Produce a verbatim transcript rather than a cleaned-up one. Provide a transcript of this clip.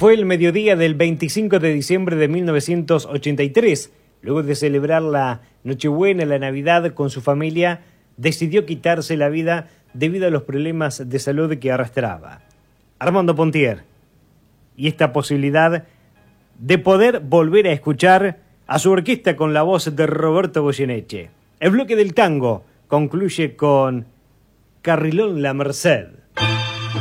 Fue el mediodía del veinticinco de diciembre de mil novecientos ochenta y tres. Luego de celebrar la Nochebuena, la Navidad con su familia, decidió quitarse la vida debido a los problemas de salud que arrastraba. Armando Pontier. Y esta posibilidad de poder volver a escuchar a su orquesta con la voz de Roberto Goyeneche. El bloque del tango concluye con Carrilón La Merced.